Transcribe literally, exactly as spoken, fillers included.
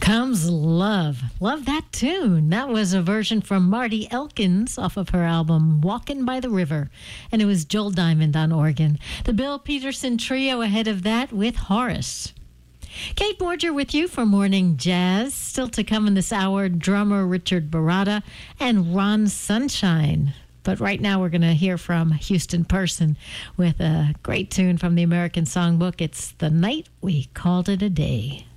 Comes Love. Love that tune. That was a version from Marty Elkins off of her album Walkin' by the River. And it was Joel Diamond on organ. The Bill Peterson Trio ahead of that with Horace. Kate Borger with you for Morning Jazz. Still to come in this hour, drummer Richard Barada and Ron Sunshine. But right now we're going to hear from Houston Person with a great tune from the American Songbook. It's The Night We Called It a Day.